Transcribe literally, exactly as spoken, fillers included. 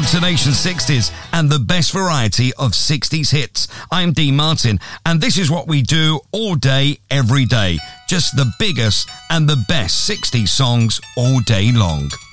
Destination sixties and the best variety of sixties hits. I'm Dean Martin, and this is what we do all day, every day. Just the biggest and the best sixties songs all day long.